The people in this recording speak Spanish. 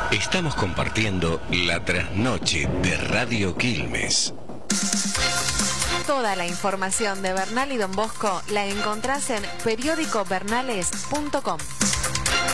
Estamos compartiendo la trasnoche de Radio Quilmes. Toda la información de Bernal y Don Bosco la encontrás en periodicobernales.com.